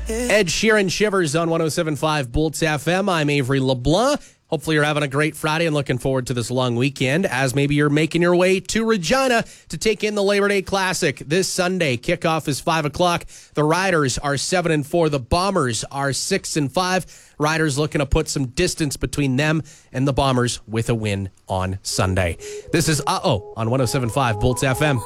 Ed Sheeran Shivers on 107.5 Bolts FM. I'm Avery LeBlanc. Hopefully you're having a great Friday and looking forward to this long weekend as maybe you're making your way to Regina to take in the Labor Day Classic this Sunday. Kickoff is 5 o'clock. The Riders are 7-4. The Bombers are 6-5. Riders looking to put some distance between them and the Bombers with a win on Sunday. This is on 107.5 Bolts FM.